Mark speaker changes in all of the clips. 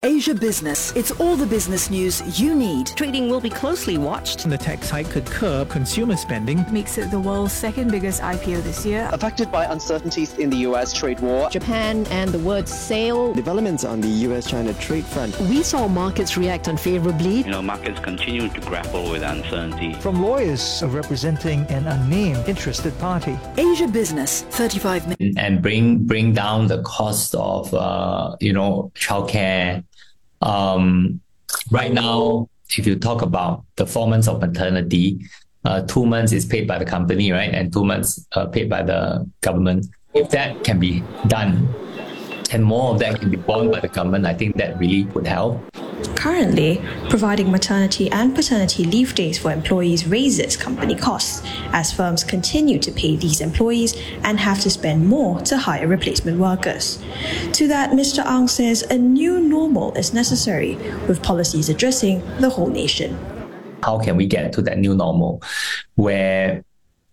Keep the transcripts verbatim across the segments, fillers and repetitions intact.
Speaker 1: Asia Business. It's all the business news you need.
Speaker 2: Trading will be closely watched.
Speaker 3: The tax hike could curb consumer spending.
Speaker 4: Makes it the world's second biggest I P O this year.
Speaker 5: Affected by uncertainties in the U S trade war.
Speaker 6: Japan and the word sale.
Speaker 7: Developments on the U S China trade front.
Speaker 6: We saw markets react unfavorably.
Speaker 8: You know, markets continue to grapple with uncertainty.
Speaker 9: From lawyers representing an unnamed interested party.
Speaker 1: Asia Business, thirty-five minutes.
Speaker 10: And bring bring down the cost of, uh, you know, childcare. Um, right now, if you talk about the four months of maternity, uh, two months is paid by the company, right? And two months uh, paid by the government. If that can be done and more of that can be borne by the government, I think that really would help.
Speaker 11: Currently, providing maternity and paternity leave days for employees raises company costs as firms continue to pay these employees and have to spend more to hire replacement workers. To that, Mister Ang says a new normal is necessary, with policies addressing the whole nation.
Speaker 10: How can we get to that new normal where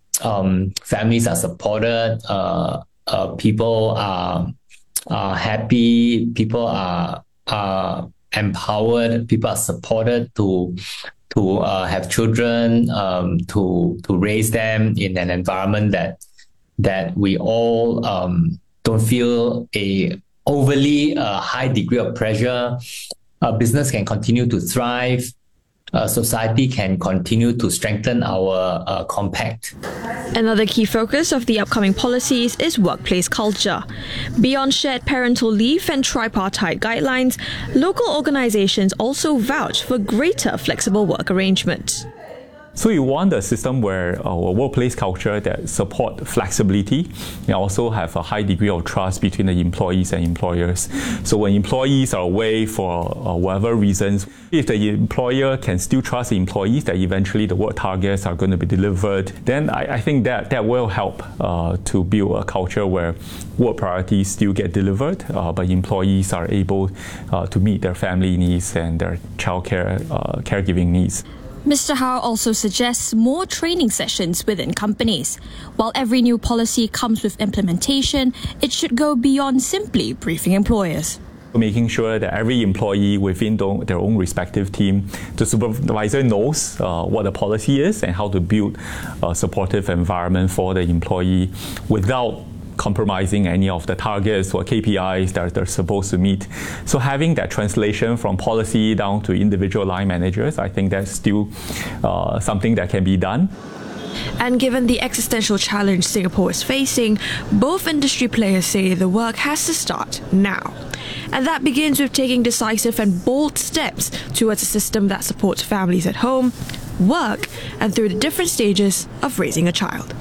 Speaker 10: um, families are supported, uh, uh, people are, are happy, people are, are empowered, people are supported to to uh, have children, um, to to raise them in an environment that that we all um, don't feel a overly uh, high degree of pressure. A business can continue to thrive. Uh, society can continue to strengthen our uh, compact.
Speaker 11: Another key focus of the upcoming policies is workplace culture. Beyond shared parental leave and tripartite guidelines, local organizations also vouch for greater flexible work arrangements.
Speaker 12: So you want a system where our workplace culture that support flexibility and also have a high degree of trust between the employees and employers. So when employees are away for uh, whatever reasons, if the employer can still trust the employees that eventually the work targets are going to be delivered, then I, I think that that will help uh, to build a culture where work priorities still get delivered, uh, but employees are able uh, to meet their family needs and their childcare, uh, caregiving needs.
Speaker 11: Mister Hao also suggests more training sessions within companies. While every new policy comes with implementation, it should go beyond simply briefing employers.
Speaker 12: Making sure that every employee within their own respective team, the supervisor knows uh, what the policy is and how to build a supportive environment for the employee without compromising any of the targets or K P Is that they're supposed to meet. So having that translation from policy down to individual line managers, I think that's still uh, something that can be done.
Speaker 11: And given the existential challenge Singapore is facing, both industry players say the work has to start now. And that begins with taking decisive and bold steps towards a system that supports families at home, work, and through the different stages of raising a child.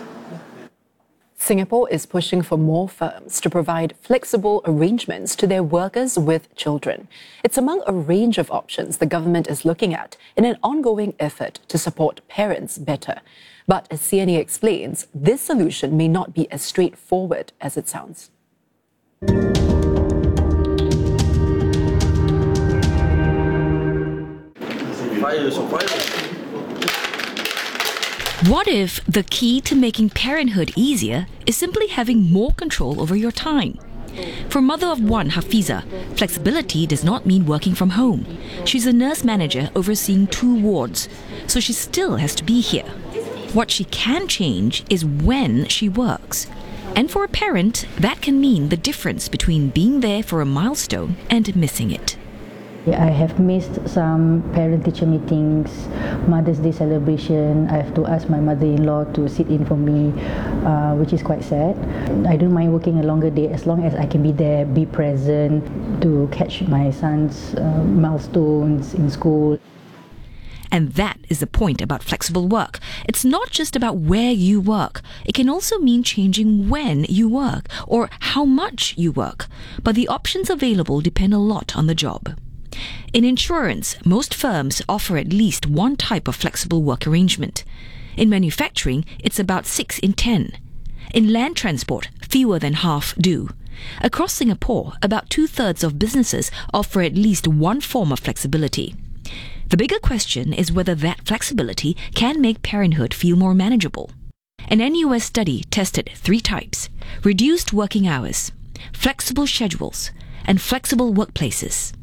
Speaker 13: Singapore is pushing for more firms to provide flexible arrangements to their workers with children. It's among a range of options the government is looking at in an ongoing effort to support parents better. But as C N A explains, this solution may not be as straightforward as it sounds.
Speaker 14: What if the key to making parenthood easier is simply having more control over your time? For mother of one, Hafiza, flexibility does not mean working from home. She's a nurse manager overseeing two wards, so she still has to be here. What she can change is when she works. And for a parent, that can mean the difference between being there for a milestone and missing it.
Speaker 15: I have missed some parent-teacher meetings, Mother's Day celebration. I have to ask my mother-in-law to sit in for me, uh, which is quite sad. I don't mind working a longer day as long as I can be there, be present, to catch my son's uh, milestones in school.
Speaker 14: And that is the point about flexible work. It's not just about where you work. It can also mean changing when you work or how much you work. But the options available depend a lot on the job. In insurance, most firms offer at least one type of flexible work arrangement. In manufacturing, it's about six in ten. In land transport, fewer than half do. Across Singapore, about two-thirds of businesses offer at least one form of flexibility. The bigger question is whether that flexibility can make parenthood feel more manageable. An N U S study tested three types: reduced working hours, flexible schedules, and flexible workplaces.